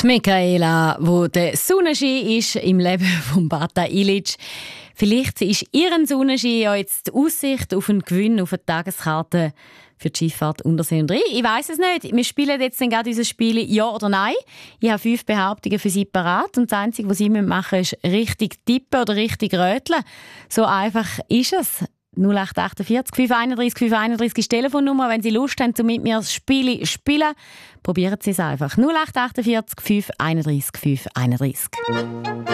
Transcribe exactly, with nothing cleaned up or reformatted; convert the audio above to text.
Michaela, wo der Sonnenschein ist im Leben von Bata Ilic. Vielleicht ist Ihren Sonnenschein ja jetzt die Aussicht auf einen Gewinn auf eine Tageskarte für die Schifffahrt Untersee und Rhein. Ich weiss es nicht. Wir spielen jetzt dann gerade unser Spiel «Ja oder Nein». Ich habe fünf Behauptungen für Sie parat und das Einzige, was Sie machen müssen, ist richtig tippen oder richtig röteln. So einfach ist es. null acht achtundvierzig fünf einunddreißig fünf einunddreißig ist die Telefonnummer. Wenn Sie Lust haben, um mit mir das Spiel zu spielen, probieren Sie es einfach. null acht achtundvierzig fünf einunddreißig fünf einunddreißig.